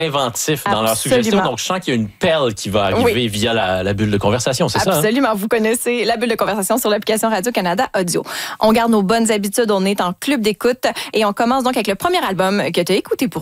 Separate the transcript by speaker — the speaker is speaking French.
Speaker 1: inventifs dans leurs
Speaker 2: Absolument.
Speaker 1: suggestions. Donc, je sens qu'il y a une perle qui va arriver via la bulle de conversation, c'est ça?
Speaker 2: Absolument. Vous connaissez la bulle de conversation sur l'application Radio-Canada Audio. On garde nos bonnes habitudes, on est en club d'écoute et on commence donc avec le premier album que tu as écouté pour